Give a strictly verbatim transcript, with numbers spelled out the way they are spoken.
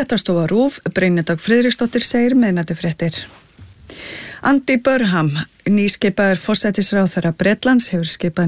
Fréttastofa RÚV, Brynjadag Friðriksdóttir segir miðnættifréttir. Andy Burnham, nýskipaður forsætisráðherra Bretlands, hefur skipað